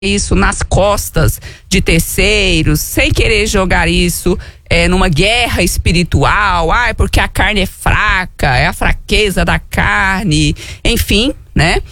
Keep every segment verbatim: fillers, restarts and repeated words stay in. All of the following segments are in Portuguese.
isso nas costas de terceiros, sem querer jogar isso é, numa guerra espiritual, ah, porque a carne é fraca, é a fraqueza da carne, enfim, né?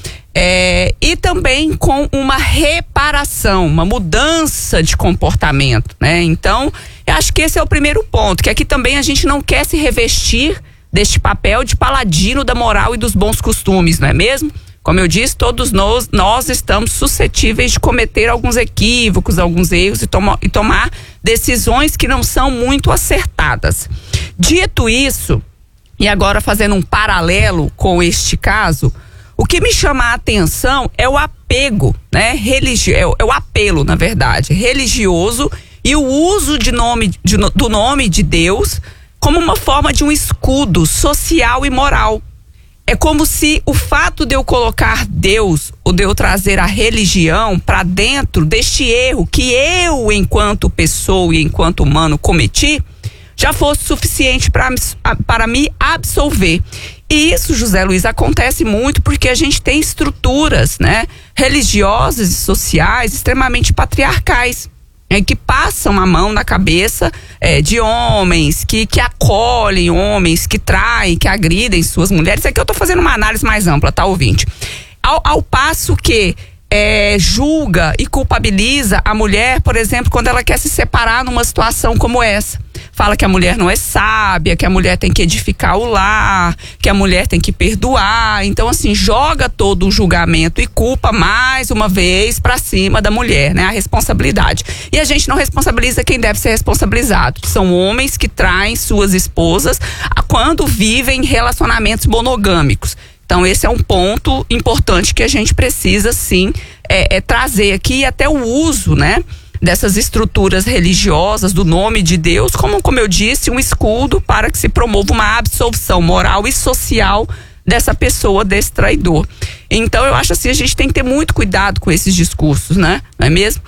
É, e também com uma reparação, uma mudança de comportamento, né? Então, eu acho que esse é o primeiro ponto, que aqui também a gente não quer se revestir deste papel de paladino da moral e dos bons costumes, não é mesmo? Como eu disse, todos nós, nós estamos suscetíveis de cometer alguns equívocos, alguns erros e, toma, e tomar decisões que não são muito acertadas. Dito isso, e agora fazendo um paralelo com este caso, o que me chama a atenção é o apego, né? Religi- é, o, é o apelo, na verdade, religioso e o uso de nome, de, do nome de Deus como uma forma de um escudo social e moral. É como se o fato de eu colocar Deus, ou de eu trazer a religião para dentro deste erro que eu, enquanto pessoa e enquanto humano, cometi, já fosse suficiente para para me absolver. E isso, José Luiz, acontece muito porque a gente tem estruturas, né, religiosas e sociais extremamente patriarcais, é, que passam a mão na cabeça é, de homens, que, que acolhem homens, que traem, que agridem suas mulheres. Aqui eu estou fazendo uma análise mais ampla, tá, ouvinte? Ao, ao passo que é, julga e culpabiliza a mulher, por exemplo, quando ela quer se separar numa situação como essa. Fala que a mulher não é sábia, que a mulher tem que edificar o lar, que a mulher tem que perdoar. Então, assim, joga todo o julgamento e culpa mais uma vez pra cima da mulher, né? A responsabilidade. E a gente não responsabiliza quem deve ser responsabilizado. São homens que traem suas esposas quando vivem relacionamentos monogâmicos. Então, esse é um ponto importante que a gente precisa, sim, é, é trazer aqui, até o uso, né, dessas estruturas religiosas, do nome de Deus, como, como eu disse, um escudo para que se promova uma absolvição moral e social dessa pessoa, desse traidor. Então, eu acho assim, a gente tem que ter muito cuidado com esses discursos, né? Não é mesmo?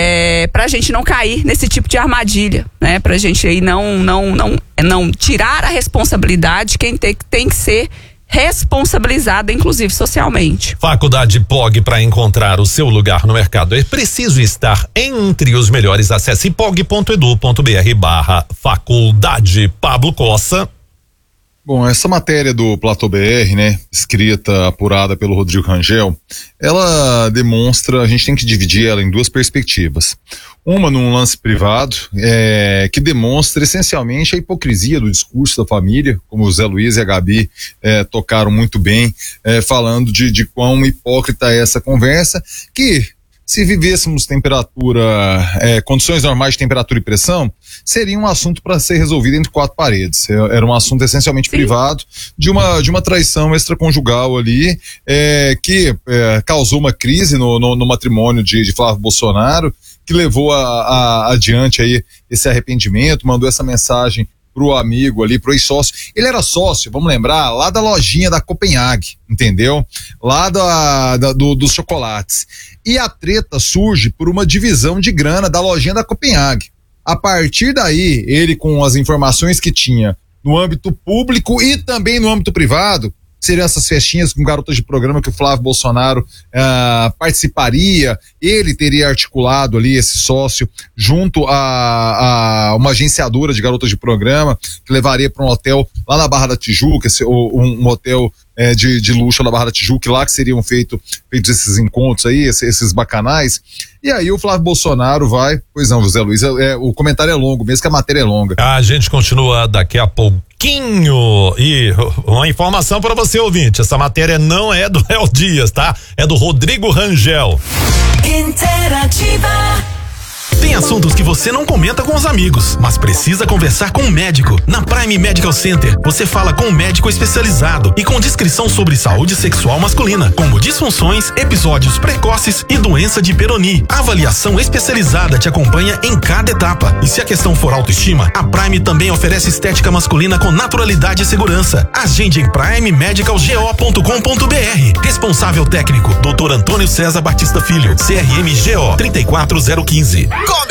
É, pra gente não cair nesse tipo de armadilha, né? Pra gente aí não, não, não, não tirar a responsabilidade de quem tem, tem que ser responsabilizada, inclusive socialmente. Faculdade P O G, para encontrar o seu lugar no mercado é preciso estar entre os melhores. Acesse pog ponto edu ponto br barra faculdade. Pablo Cossa. Bom, essa matéria do Platô B R, né, escrita, apurada pelo Rodrigo Rangel, ela demonstra, a gente tem que dividir ela em duas perspectivas. Uma num lance privado, é, que demonstra essencialmente a hipocrisia do discurso da família, como o Zé Luiz e a Gabi é, tocaram muito bem, é, falando de, de quão hipócrita é essa conversa, que se vivêssemos temperatura, é, condições normais de temperatura e pressão, seria um assunto para ser resolvido entre quatro paredes. Era um assunto essencialmente Sim. privado de uma, de uma traição extraconjugal ali, é, que é, causou uma crise no, no, no matrimônio de, de Flávio Bolsonaro, que levou a, a, adiante aí esse arrependimento, mandou essa mensagem pro amigo ali, pro ex-sócio. Ele era sócio, vamos lembrar, lá da lojinha da Copenhague, entendeu? Lá da, da, do, dos chocolates. E a treta surge por uma divisão de grana da lojinha da Copenhague. A partir daí, ele, com as informações que tinha no âmbito público e também no âmbito privado, seriam essas festinhas com garotas de programa que o Flávio Bolsonaro uh, participaria, ele teria articulado ali esse sócio junto a, a uma agenciadora de garotas de programa que levaria para um hotel lá na Barra da Tijuca, esse, um, um hotel é, de, de luxo na Barra da Tijuca, lá que seriam feito, feitos esses encontros aí, esses, esses bacanais. E aí o Flávio Bolsonaro vai, pois não, José Luiz, é, o comentário é longo, mesmo que a matéria é longa. A gente continua daqui a pouquinho. E uma informação para você, ouvinte, essa matéria não é do Léo Dias, tá? É do Rodrigo Rangel. Interativa. Tem assuntos que você não comenta com os amigos, mas precisa conversar com um médico. Na Prime Medical Center, você fala com um médico especializado e com descrição sobre saúde sexual masculina, como disfunções, episódios precoces e doença de Peyronie. A avaliação especializada te acompanha em cada etapa. E se a questão for autoestima, a Prime também oferece estética masculina com naturalidade e segurança. Agende em prime medical go ponto com ponto br. Responsável técnico, doutor Antônio César Batista Filho, C R M G O três quatro zero um cinco.